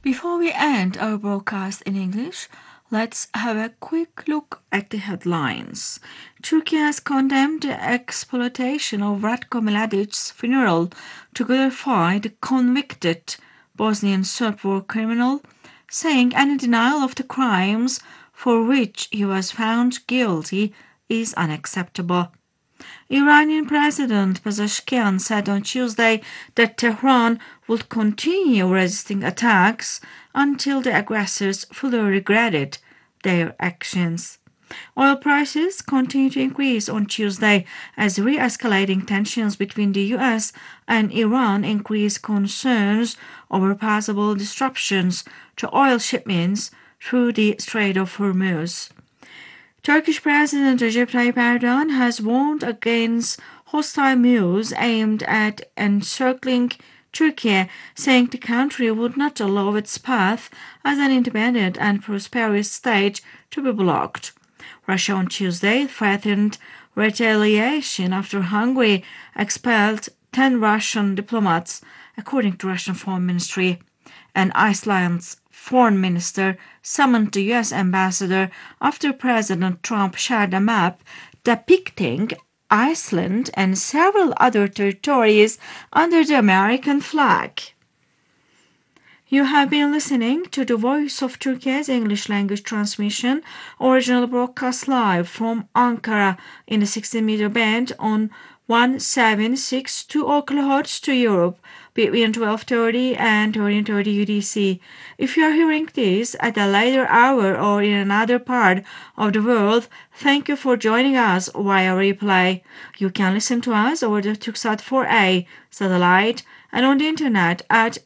Before we end our broadcast in English, let's have a quick look at the headlines. Turkey has condemned the exploitation of Ratko Mladic's funeral to glorify the convicted Bosnian Serb war criminal, saying any denial of the crimes for which he was found guilty is unacceptable. Iranian President Pezeshkian said on Tuesday that Tehran would continue resisting attacks until the aggressors fully regretted their actions. Oil prices continued to increase on Tuesday as re-escalating tensions between the US and Iran increased concerns over possible disruptions to oil shipments through the Strait of Hormuz. Turkish President Recep Tayyip Erdogan has warned against hostile moves aimed at encircling Turkey, saying the country would not allow its path as an independent and prosperous state to be blocked. Russia on Tuesday threatened retaliation after Hungary expelled 10 Russian diplomats, according to Russian Foreign Ministry. And Iceland's foreign minister summoned the US ambassador after President Trump shared a map depicting Iceland and several other territories under the American flag. You have been listening to the Voice of Turkey's English language transmission, original broadcast live from Ankara in the 16-meter band on 1762 kHz to Europe between 12:30 and 13:30 UTC. If you are hearing this at a later hour or in another part of the world, thank you for joining us via replay. You can listen to us over the Turksat 4A satellite and on the internet at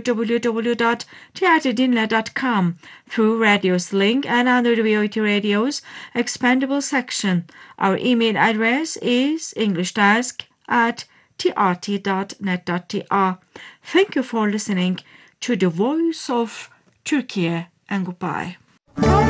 www.trdinle.com through Radio's link and under the VOT Radio's expandable section. Our email address is englishdesk@trt.net.tr. Thank you for listening to the Voice of Turkey and goodbye.